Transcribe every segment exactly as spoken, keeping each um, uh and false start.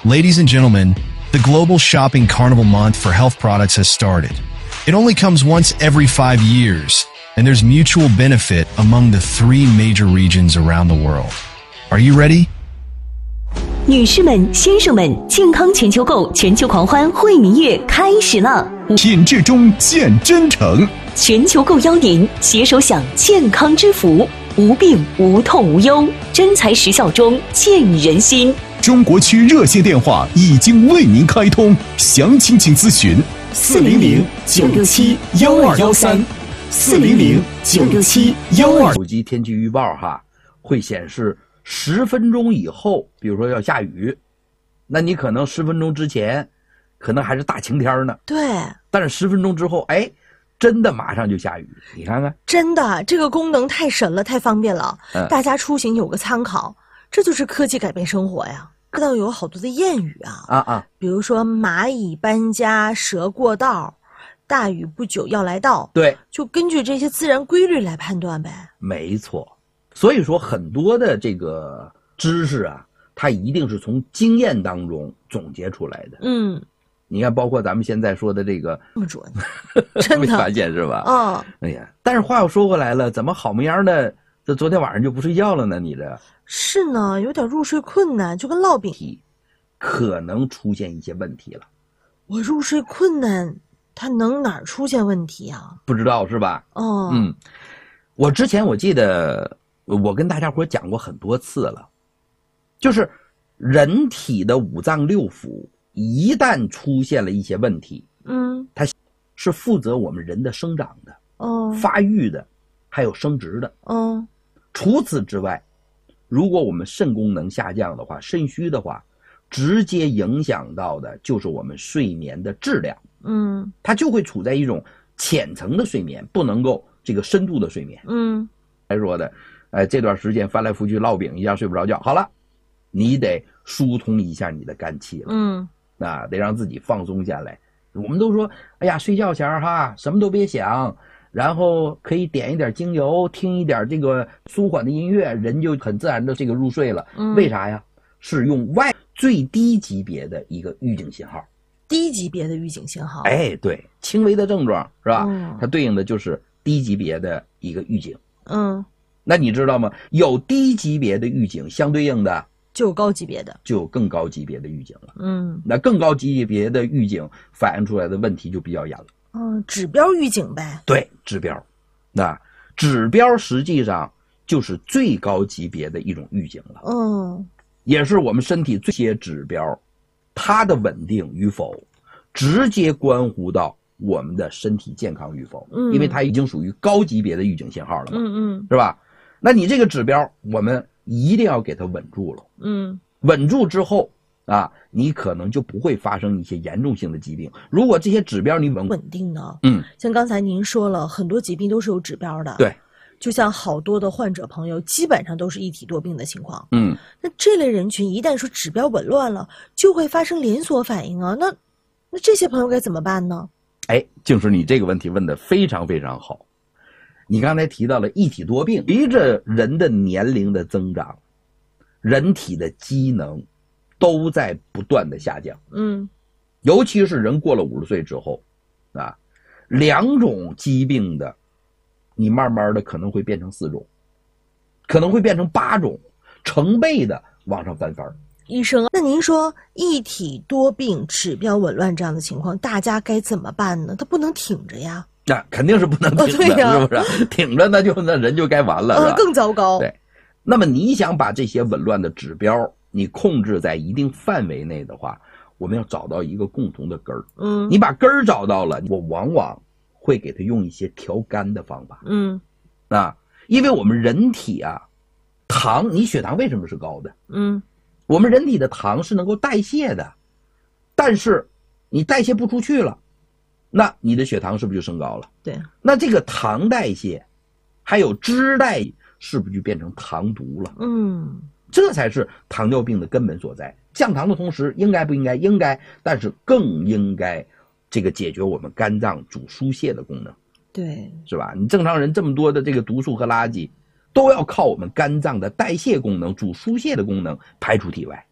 Ladies and gentlemen, the global shopping carnival month for health products has started. It only comes once every five years, and there's mutual benefit among the three major regions around the world. Are you ready? 女士们、先生们，健康全球购全球狂欢惠民月开始了！ 品质中见真诚， 全球购邀您携手享健康之福，无病无痛无忧，真材实效中见人心。 中国区热线电话已经为您开通，详情请咨询四零零九六七幺二幺三，四零零九六七幺二。 手机天气预报哈，会显示十分钟以后，比如说要下雨，那你可能十分钟之前，可能还是大晴天呢。 对。 但是十分钟之后，哎，真的马上就下雨，你看看。 真的，这个功能太神了，太方便了， 嗯、 大家出行有个参考，这就是科技改变生活呀。知道有好多的谚语啊啊啊， 比如说蚂蚁搬家，蛇过道，大雨不久要来到。 对， 就根据这些自然规律来判断呗。 没错，所以说很多的这个知识啊，它一定是从经验当中总结出来的。 嗯， 你看，包括咱们现在说的这个， 这么准，真的没发现是吧？ 嗯， 哎呀，但是话又说回来了，怎么好模样的？这昨天晚上就不睡觉了呢？你这是呢，有点入睡困难，就跟烙饼可能出现一些问题了。 我入睡困难，它能哪儿出现问题啊？ 不知道是吧？ 哦， 嗯，我之前我记得我跟大家伙讲过很多次了，就是人体的五脏六腑一旦出现了一些问题， 嗯， 它是负责我们人的生长的、 哦， 发育的，还有生殖的， 哦。 除此之外，如果我们肾功能下降的话，肾虚的话，直接影响到的就是我们睡眠的质量。 嗯， 它就会处在一种浅层的睡眠，不能够这个深度的睡眠。 嗯， 来说的，哎，这段时间翻来覆去烙饼一下睡不着觉，好了，你得疏通一下你的肝气了。 嗯， 啊，得让自己放松下来。我们都说，哎呀，睡觉前哈，什么都别想。然后可以点一点精油，听一点这个舒缓的音乐，人就很自然的这个入睡了。 嗯， 为啥呀？是用外最低级别的一个预警信号。 低级别的预警信号。 哎，对，轻微的症状是吧？ 嗯， 它对应的就是低级别的一个预警。 嗯， 那你知道吗？有低级别的预警，相对应的就有高级别的， 就有更高级别的预警了。 嗯， 那更高级别的预警反映出来的问题就比较严了。 嗯，指标预警呗。 对，指标，那指标实际上就是最高级别的一种预警了。 嗯， 也是我们身体最些指标，它的稳定与否，直接关乎到我们的身体健康与否。 嗯， 因为它已经属于高级别的预警信号了嘛。 嗯嗯， 是吧？那你这个指标，我们一定要给它稳住了。 嗯， 稳住之后。啊，你可能就不会发生一些严重性的疾病。如果这些指标你稳稳定呢？ 嗯， 像刚才您说了，很多疾病都是有指标的。 对， 就像好多的患者朋友，基本上都是一体多病的情况。 嗯， 那这类人群一旦说指标紊乱了，就会发生连锁反应啊。那那这些朋友该怎么办呢？ 哎，静师，你这个问题问得非常非常好。你刚才提到了一体多病，随着人的年龄的增长，人体的机能都在不断的下降。 嗯， 尤其是人过了五十岁之后，啊，两种疾病的，你慢慢的可能会变成四种，可能会变成八种，成倍的往上翻番。 医生，那您说一体多病、指标紊乱这样的情况，大家该怎么办呢？他不能挺着呀。 那、啊、肯定是不能挺的， 哦、 是不是？挺着那就那人就该完了， 呃、 是吧？ 更糟糕。 对，那么你想把这些紊乱的指标你控制在一定范围内的话，我们要找到一个共同的根儿。 嗯， 你把根儿找到了，我往往会给他用一些调肝的方法。 嗯， 啊，因为我们人体啊，糖，你血糖为什么是高的？ 嗯， 我们人体的糖是能够代谢的，但是你代谢不出去了，那你的血糖是不是就升高了？ 对， 那这个糖代谢，还有脂代谢，是不是就变成糖毒了？ 嗯。 这才是糖尿病的根本所在。降糖的同时，应该不应该？应该，但是更应该这个解决我们肝脏主疏泄的功能。 对， 是吧？你正常人这么多的这个毒素和垃圾，都要靠我们肝脏的代谢功能、主疏泄的功能排出体外。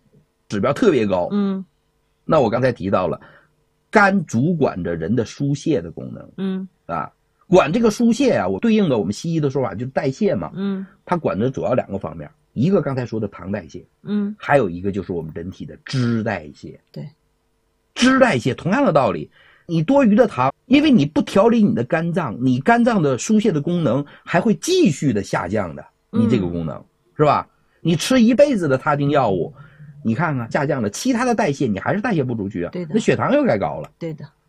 指标特别高。 嗯那我刚才提到了，肝主管着人的疏泄的功能嗯啊，管这个疏泄啊，我对应的我们西医的说法就是代谢嘛。 嗯它管的主要两个方面，一个刚才说的糖代谢， 嗯， 还有一个就是我们人体的脂代谢。 对， 脂代谢同样的道理，你多余的糖，因为你不调理你的肝脏，你肝脏的疏泄的功能还会继续的下降的，你这个功能、嗯、是吧？你吃一辈子的他汀药物，你看看下降了，其他的代谢你还是代谢不出去啊。 对的， 那血糖又该高了。 对的。